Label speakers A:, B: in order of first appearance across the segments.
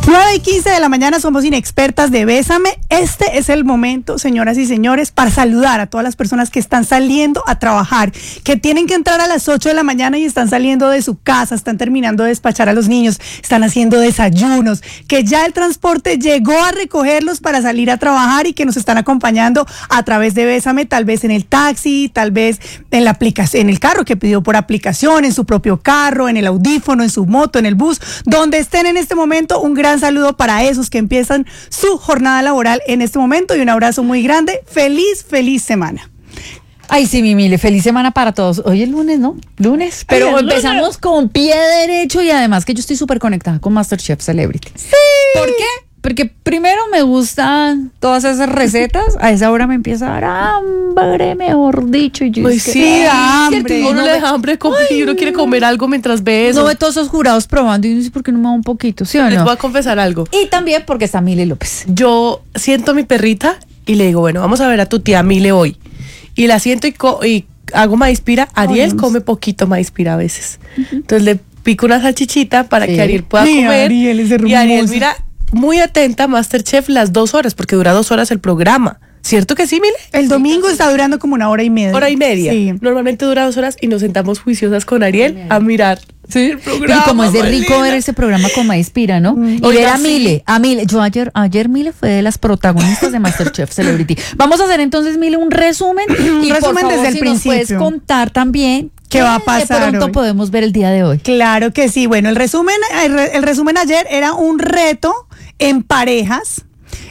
A: 9:15 de la mañana, somos inexpertas de Bésame. Este es el momento, señoras y señores, para saludar a todas las personas que están saliendo a trabajar, que tienen que entrar a las 8 de la mañana y están saliendo de su casa, están terminando de despachar a los niños, están haciendo desayunos, que ya el transporte llegó a recogerlos para salir a trabajar y que nos están acompañando a través de Bésame, tal vez en el taxi, tal vez en la aplicación, en el carro que pidió por aplicación, en su propio carro, en el audífono, en su moto, en el bus, donde estén en este momento. Un gran saludo para esos que empiezan su jornada laboral en este momento y un abrazo muy grande. Feliz semana.
B: Ay, sí, mi Mile, feliz semana para todos. Hoy es lunes, ¿no? Lunes. Pero empezamos con pie derecho y además que yo estoy súper conectada con MasterChef Celebrity.
A: Sí.
B: ¿Por qué? Porque primero me gustan todas esas recetas. A esa hora me empieza a dar hambre, mejor dicho. Y yo
A: pues sí, hambre.
C: Uno le deja hambre y uno quiere comer algo mientras ve eso.
B: No ve todos esos jurados probando y dice, ¿por qué no me da un poquito? ¿Sí o no?
C: Les voy a confesar algo.
B: Y también porque está Mile López.
C: Yo siento a mi perrita y le digo, bueno, vamos a ver a tu tía Mile hoy. Y la siento y hago maíz pira. Ariel come poquito maíz pira a veces. Entonces le pico una salchichita para que Ariel pueda comer.
A: Ariel es hermoso.
C: Y Ariel mira muy atenta a MasterChef las 2 horas, porque dura 2 horas el programa. ¿Cierto que sí, Mile?
A: El domingo está durando como 1 hora y media.
C: Hora y media.
A: Sí.
C: Normalmente dura 2 horas y nos sentamos juiciosas con Ariel a mirar. Sí, el programa.
B: Y como es de rico ver ese programa con maíz pira, ¿no? Y ver a Mile. Yo ayer Mile fue de las protagonistas de MasterChef Celebrity. Vamos a hacer entonces, Mile, un resumen.
A: Un resumen desde el principio.
B: Nos puedes contar también
A: ¿qué va a pasar
B: de pronto
A: hoy?
B: Podemos ver el día de hoy.
A: Claro que sí. Bueno, el resumen ayer era un reto en parejas.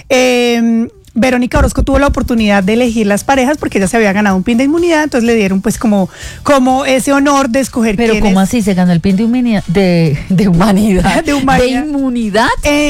A: Verónica Orozco tuvo la oportunidad de elegir las parejas porque ella se había ganado un pin de inmunidad, entonces le dieron pues como ese honor de escoger.
B: Pero ¿cómo así se ganó el pin de humanidad? De humanidad.
A: De humanidad.
B: ¿De inmunidad?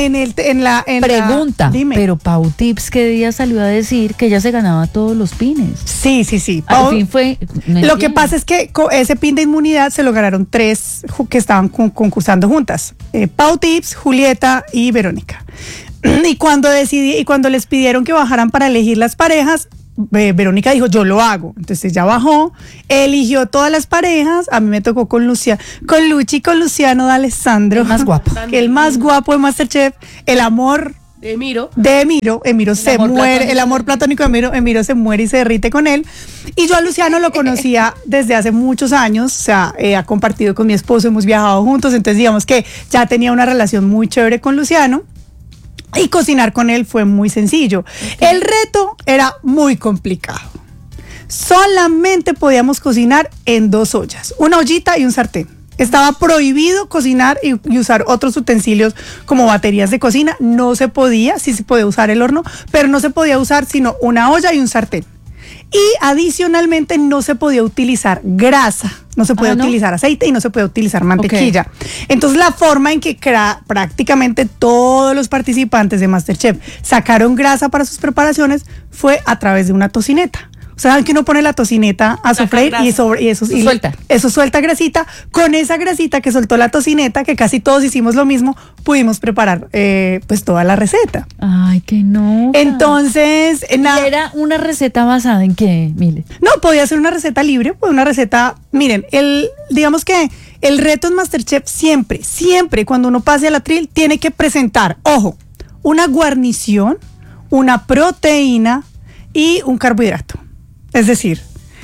B: Pregunta,
A: dime.
B: pero Pau Tips, ¿qué día salió a decir que ella se ganaba todos los pines?
A: Sí.
B: Al fin fue.
A: Lo que pasa es que ese pin de inmunidad se lo ganaron 3 que estaban concursando juntas: Pau Tips, Julieta y Verónica. Y cuando les pidieron que bajaran para elegir las parejas, Verónica dijo, yo lo hago. Entonces ella bajó, eligió todas las parejas. A mí me tocó con Luchi y con Luciano D'Alessandro.
B: El más guapo.
A: El más guapo de MasterChef. El amor
C: de Emiro.
A: Emiro se muere, el amor platónico de Emiro se muere y se derrite con él. Y yo a Luciano lo conocía desde hace muchos años, o sea, ha compartido con mi esposo, hemos viajado juntos, entonces digamos que ya tenía una relación muy chévere con Luciano. Y cocinar con él fue muy sencillo. El reto era muy complicado. Solamente podíamos cocinar en 2 ollas, una ollita y un sartén. Estaba prohibido cocinar y usar otros utensilios como baterías de cocina. No se podía, sí se podía usar el horno, pero no se podía usar sino una olla y un sartén. Y adicionalmente no se podía utilizar grasa, no se podía utilizar aceite y no se podía utilizar mantequilla. Okay. Entonces la forma en que prácticamente todos los participantes de MasterChef sacaron grasa para sus preparaciones fue a través de una tocineta. O sea, que uno pone la tocineta a sofreír y eso suelta grasita. Con esa grasita que soltó la tocineta, que casi todos hicimos lo mismo, pudimos preparar pues toda la receta.
B: Ay, qué no.
A: Entonces,
B: ¿era una receta basada en qué, Mile?
A: No, podía ser una receta libre, pues una receta, miren, digamos que el reto en MasterChef siempre, cuando uno pase al atril, tiene que presentar, ojo, una guarnición, una proteína y un carbohidrato. Es decir,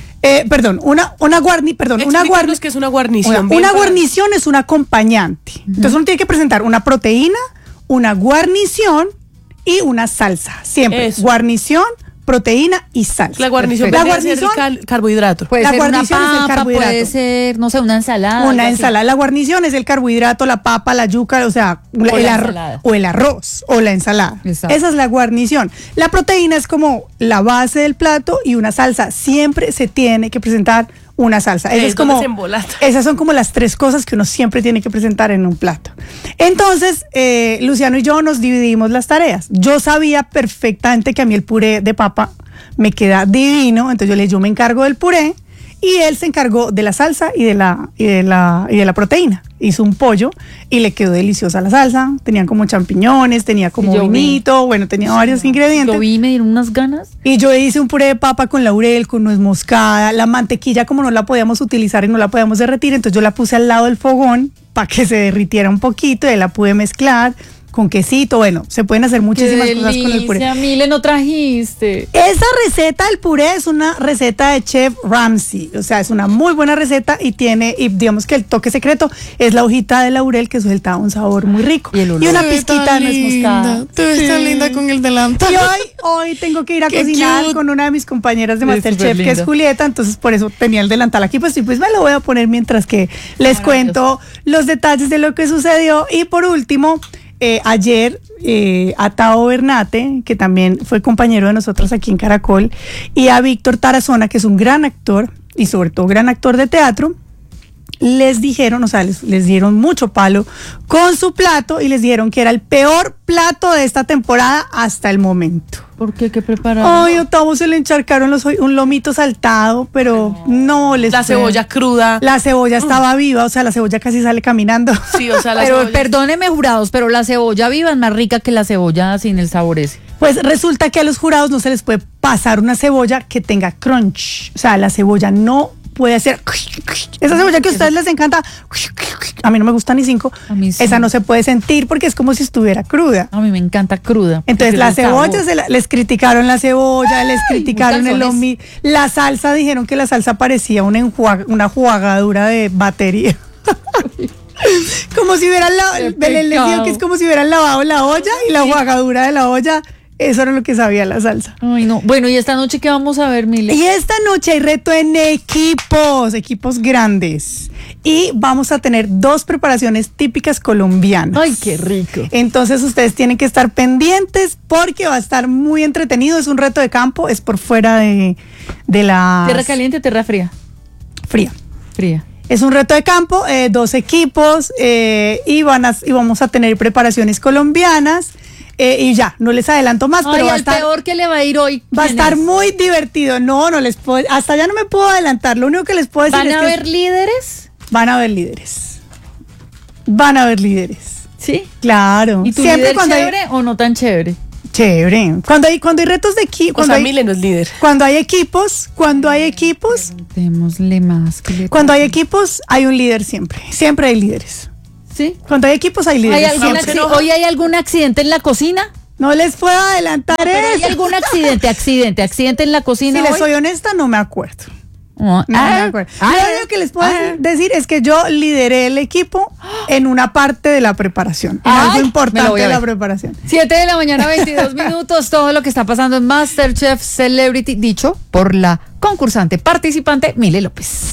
A: una guarnición.
C: ¿Qué es una guarnición?
A: Una guarnición es un acompañante. Entonces uno tiene que presentar una proteína, una guarnición y una salsa. Siempre. Eso. Guarnición, proteína y salsa.
C: La guarnición puede ser el carbohidrato.
B: Puede ser una papa, puede ser, no sé, una ensalada.
A: Una ensalada. La guarnición es el carbohidrato, la papa, la yuca, o sea, el arroz o la ensalada. Exacto. Esa es la guarnición. La proteína es como la base del plato y una salsa. Siempre se tiene que presentar una salsa. Esas son como las 3 cosas que uno siempre tiene que presentar en un plato. Entonces, Luciano y yo nos dividimos las tareas. Yo sabía perfectamente que a mí el puré de papa me queda divino, entonces yo me encargo del puré y él se encargó de la salsa y de la proteína. Hizo un pollo y le quedó deliciosa la salsa. Tenían como champiñones, tenía como vinito, tenía varios ingredientes.
B: Yo vi y me dieron unas ganas.
A: Y yo hice un puré de papa con laurel, con nuez moscada. La mantequilla, como no la podíamos utilizar y no la podíamos derretir, entonces yo la puse al lado del fogón para que se derritiera un poquito y la pude mezclar con quesito, bueno, se pueden hacer muchísimas cosas con el puré.
B: Mile, no trajiste.
A: Esa receta del puré es una receta de Chef Ramsay, o sea, es una muy buena receta y digamos que el toque secreto es la hojita de laurel que suelta un sabor muy rico. Y una pizquita de nuez moscada.
D: Te ves tan linda con el delantal.
A: Y hoy tengo que ir a cocinar con una de mis compañeras de MasterChef, que es Julieta, entonces por eso tenía el delantal aquí, pues me lo voy a poner mientras que les cuento los detalles de lo que sucedió. Y por último, ayer a Tao Bernate, que también fue compañero de nosotros aquí en Caracol, y a Víctor Tarazona, que es un gran actor y sobre todo gran actor de teatro, les dijeron, o sea, les dieron mucho palo con su plato y les dijeron que era el peor plato de esta temporada hasta el momento.
B: ¿Por qué? ¿Qué prepararon?
A: Ay, a Tavo se le encharcaron un lomito saltado, pero no les
C: La cebolla cruda.
A: La cebolla estaba viva, o sea, la cebolla casi sale caminando.
C: Sí, o sea,
B: pero perdónenme, jurados, pero la cebolla viva es más rica que la cebolla sin el sabor ese.
A: Pues resulta que a los jurados no se les puede pasar una cebolla que tenga crunch. O sea, la cebolla no puede hacer esa cebolla que a ustedes les encanta, a mí no me gusta ni 5,
B: sí.
A: Esa no se puede sentir porque es como si estuviera cruda.
B: A mí me encanta cruda.
A: Entonces la cebolla, les criticaron la cebolla, les criticaron el lomito, la salsa, dijeron que la salsa parecía una enjuagadura de batería. Como si hubieran les digo que es como si hubieran lavado la olla y la enjuagadura de la olla. Eso era lo que sabía la salsa.
B: Ay, no. Bueno, ¿y esta noche qué vamos a ver, Mile?
A: Y esta noche hay reto en equipos grandes. Y vamos a tener 2 preparaciones típicas colombianas.
B: Ay, qué rico.
A: Entonces ustedes tienen que estar pendientes porque va a estar muy entretenido. Es un reto de campo, es por fuera de la...
B: ¿Tierra caliente o tierra fría?
A: Fría.
B: Fría.
A: Es un reto de campo, 2 equipos y vamos a tener preparaciones colombianas. Y ya, no les adelanto más, pero
B: va a estar peor que le va a ir hoy.
A: Va a estar muy divertido. No les puedo, hasta ya no me puedo adelantar. Lo único que les puedo decir
B: es que
A: ¿Van a haber líderes? Van a haber líderes.
B: ¿Sí?
A: Claro.
B: ¿Y tu líder chévere o no tan chévere?
A: Chévere. Cuando hay retos de equipo,
C: Mile no es líder.
A: Cuando hay equipos,
B: démosle más.
A: Cuando hay equipos, hay un líder siempre. Siempre hay líderes.
B: ¿Sí?
A: Cuando hay equipos hay líderes.
B: ¿Hoy hay algún accidente en la cocina?
A: No les puedo adelantar
B: eso. ¿Hay algún accidente en la cocina?
A: Si les soy honesta, no me acuerdo. No me acuerdo. Lo único que les puedo decir es que yo lideré el equipo en una parte de la preparación. En algo importante de la preparación.
B: 7 de la mañana, 22 minutos. Todo lo que está pasando en MasterChef Celebrity, dicho por la concursante participante Mile López.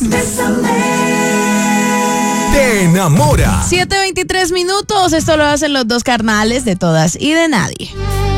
E: Te enamora.
D: 7:23 minutos. Esto lo hacen los 2 carnales de Todas y de Nadie.